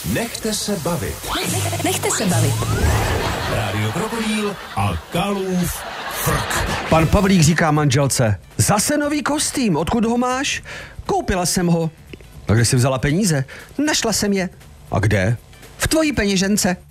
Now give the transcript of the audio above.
Nechte se bavit. Nechte se bavit. Rádio Krokodýl a Kalův frk. Pan Pavlík říká manželce, zase nový kostým, odkud ho máš? Koupila jsem ho. A kde jsi vzala peníze? Našla jsem je. A kde? V tvojí peněžence.